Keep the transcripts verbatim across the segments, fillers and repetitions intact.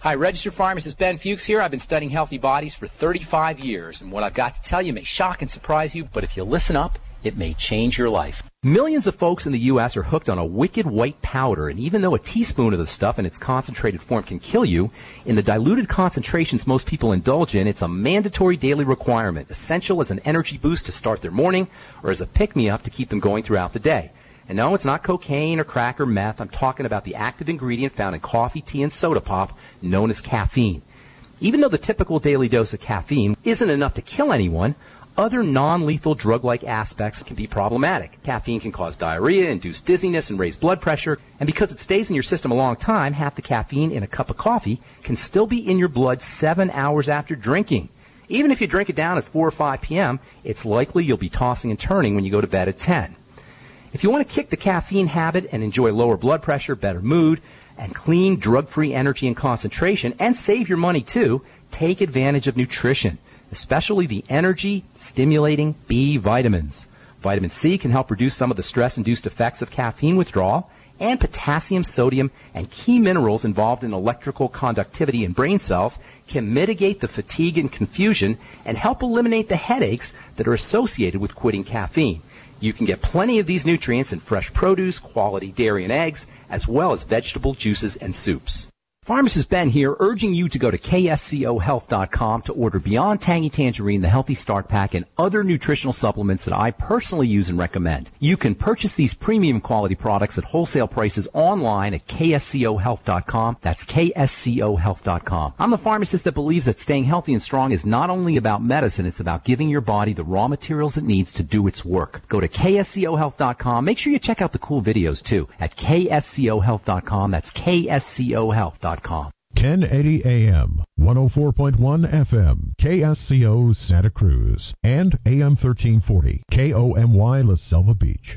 Hi, registered pharmacist Ben Fuchs here. I've been studying healthy bodies for thirty-five years, and what I've got to tell you may shock and surprise you, but if you listen up, it may change your life. Millions of folks in the U S are hooked on a wicked white powder, and even though a teaspoon of the stuff in its concentrated form can kill you, in the diluted concentrations most people indulge in, it's a mandatory daily requirement, essential as an energy boost to start their morning or as a pick-me-up to keep them going throughout the day. And no, it's not cocaine or crack or meth. I'm talking about the active ingredient found in coffee, tea, and soda pop known as caffeine. Even though the typical daily dose of caffeine isn't enough to kill anyone, other non-lethal drug-like aspects can be problematic. Caffeine can cause diarrhea, induce dizziness, and raise blood pressure. And because it stays in your system a long time, half the caffeine in a cup of coffee can still be in your blood seven hours after drinking. Even if you drink it down at four or five p.m., it's likely you'll be tossing and turning when you go to bed at ten. If you want to kick the caffeine habit and enjoy lower blood pressure, better mood, and clean, drug-free energy and concentration, and save your money too, take advantage of nutrition, especially the energy-stimulating B vitamins. Vitamin C can help reduce some of the stress-induced effects of caffeine withdrawal, and potassium, sodium, and key minerals involved in electrical conductivity in brain cells can mitigate the fatigue and confusion and help eliminate the headaches that are associated with quitting caffeine. You can get plenty of these nutrients in fresh produce, quality dairy and eggs, as well as vegetable juices and soups. Pharmacist Ben here, urging you to go to K S C O health dot com to order Beyond Tangy Tangerine, the Healthy Start Pack, and other nutritional supplements that I personally use and recommend. You can purchase these premium quality products at wholesale prices online at K S C O health dot com. That's K S C O health dot com. I'm the pharmacist that believes that staying healthy and strong is not only about medicine, it's about giving your body the raw materials it needs to do its work. Go to K S C O health dot com. Make sure you check out the cool videos too at K S C O health dot com. That's K S C O health dot com. ten eighty A M, one oh four point one F M, K S C O Santa Cruz, and A M thirteen forty, K O M Y La Selva Beach.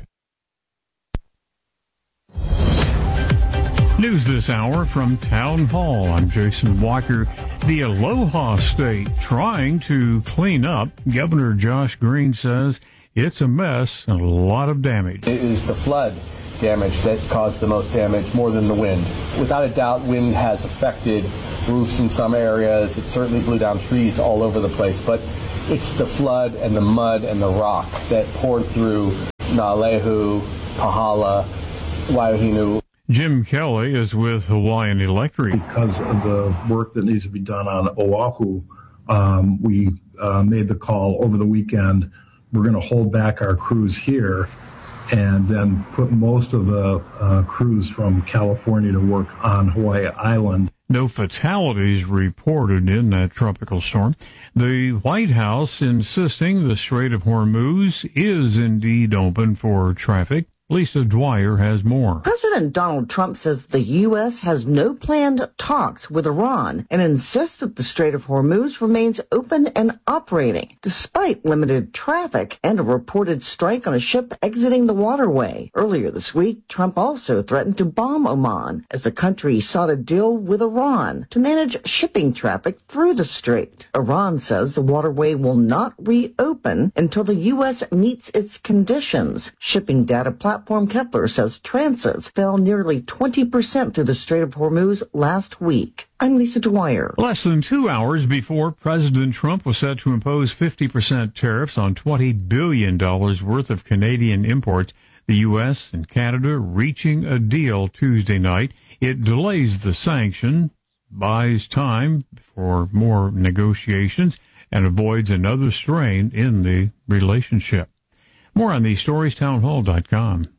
News this hour from Town Hall. I'm Jason Walker. The Aloha State trying to clean up. Governor Josh Green says it's a mess and a lot of damage. It is the flood damage that's caused the most damage, more than the wind. Without a doubt, wind has affected roofs in some areas. It certainly blew down trees all over the place, but it's the flood and the mud and the rock that poured through Na'alehu, Pahala, Waiohinu. Jim Kelly is with Hawaiian Electric. Because of the work that needs to be done on Oahu, um, we uh, made the call over the weekend. We're going to hold back our crews here and then put most of the uh, crews from California to work on Hawaii Island. No fatalities reported in that tropical storm. The White House insisting the Strait of Hormuz is indeed open for traffic. Lisa Dwyer has more. President Donald Trump says the U S has no planned talks with Iran and insists that the Strait of Hormuz remains open and operating, despite limited traffic and a reported strike on a ship exiting the waterway. Earlier this week, Trump also threatened to bomb Oman as the country sought a deal with Iran to manage shipping traffic through the strait. Iran says the waterway will not reopen until the U S meets its conditions. Shipping data platform Platform Kepler says transits fell nearly twenty percent through the Strait of Hormuz last week. I'm Lisa Dwyer. Less than two hours before President Trump was set to impose fifty percent tariffs on twenty billion dollars worth of Canadian imports, the U S and Canada reaching a deal Tuesday night. It delays the sanction, buys time for more negotiations, and avoids another strain in the relationship. More on these stories, town hall dot com.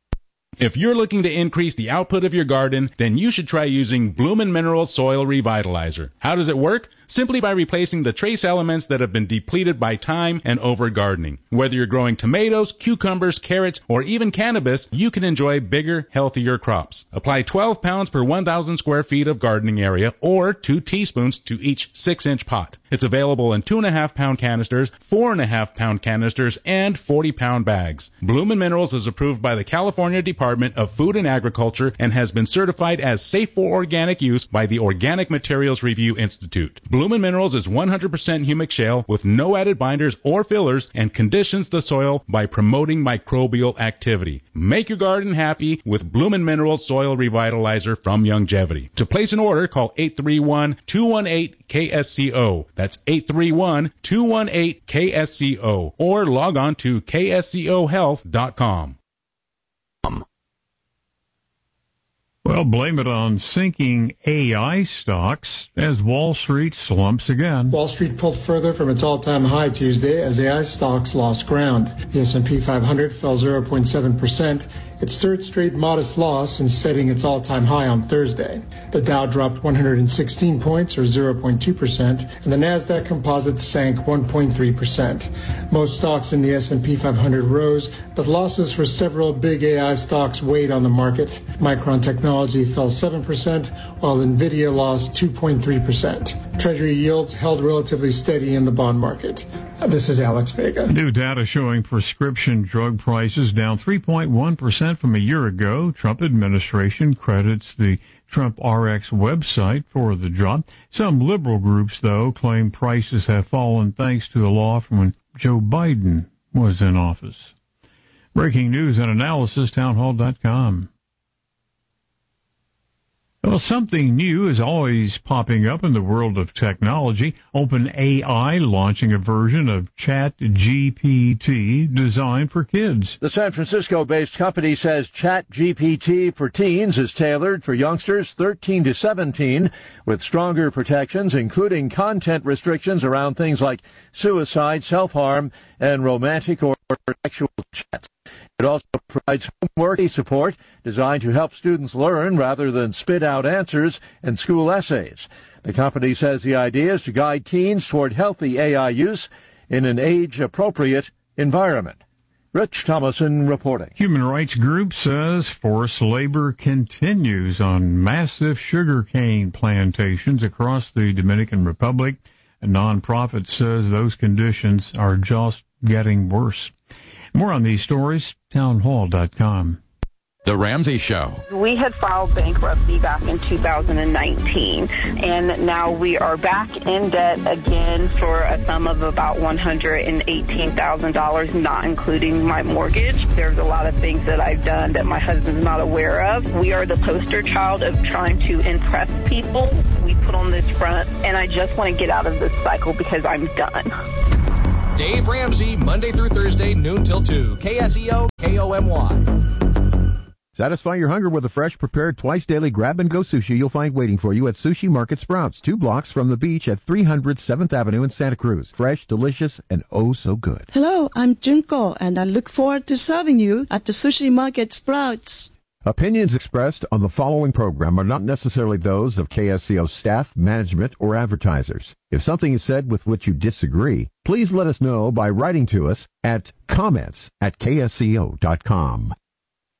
If you're looking to increase the output of your garden, then you should try using Bloomin' Mineral Soil Revitalizer. How does it work? Simply by replacing the trace elements that have been depleted by time and over-gardening. Whether you're growing tomatoes, cucumbers, carrots, or even cannabis, you can enjoy bigger, healthier crops. Apply twelve pounds per one thousand square feet of gardening area, or two teaspoons to each six inch pot. It's available in two point five pound canisters, four point five pound canisters, and forty pound bags. Bloomin' Minerals is approved by the California Department Department of Food and Agriculture and has been certified as safe for organic use by the Organic Materials Review Institute. Bloomin' Minerals is one hundred percent humic shale with no added binders or fillers and conditions the soil by promoting microbial activity. Make your garden happy with Bloomin' Minerals Soil Revitalizer from Youngevity. To place an order, call eight three one, two one eight, K S C O. That's eight three one, two one eight, K S C O. Or log on to K S C O health dot com. Well, blame it on sinking A I stocks as Wall Street slumps again. Wall Street pulled further from its all-time high Tuesday as A I stocks lost ground. The S and P five hundred fell zero point seven percent, its third straight modest loss since setting its all-time high on Thursday. The Dow dropped one hundred sixteen points, or zero point two percent, and the Nasdaq Composite sank one point three percent. Most stocks in the S and P five hundred rose, but losses for several big A I stocks weighed on the market. Micron Technology fell seven percent, while Nvidia lost two point three percent. Treasury yields held relatively steady in the bond market. This is Alex Vega. New data showing prescription drug prices down three point one percent from a year ago. Trump administration credits the Trump R X website for the drop. Some liberal groups, though, claim prices have fallen thanks to a law from when Joe Biden was in office. Breaking news and analysis, townhall dot com. Well, something new is always popping up in the world of technology. OpenAI launching a version of ChatGPT designed for kids. The San Francisco-based company says ChatGPT for teens is tailored for youngsters thirteen to seventeen with stronger protections, including content restrictions around things like suicide, self-harm, and romantic or sexual chats. It also provides homework support designed to help students learn rather than spit out answers in school essays. The company says the idea is to guide teens toward healthy A I use in an age-appropriate environment. Rich Thomason reporting. Human rights group says forced labor continues on massive sugarcane plantations across the Dominican Republic. A nonprofit says those conditions are just getting worse. More on these stories, townhall dot com. The Ramsey Show. We had filed bankruptcy back in two thousand nineteen, and now we are back in debt again for a sum of about one hundred eighteen thousand dollars, not including my mortgage. There's a lot of things that I've done that my husband's not aware of. We are the poster child of trying to impress people. We put on this front, and I just want to get out of this cycle because I'm done. Dave Ramsey, Monday through Thursday, noon till two. K S E O, K O M Y. Satisfy your hunger with a fresh, prepared, twice-daily grab-and-go sushi you'll find waiting for you at Sushi Market Sprouts, two blocks from the beach at three hundred seventh Avenue in Santa Cruz. Fresh, delicious, and oh so good. Hello, I'm Junko, and I look forward to serving you at the Sushi Market Sprouts. Opinions expressed on the following program are not necessarily those of K S C O staff, management, or advertisers. If something is said with which you disagree, please let us know by writing to us at comments at K S C O dot com.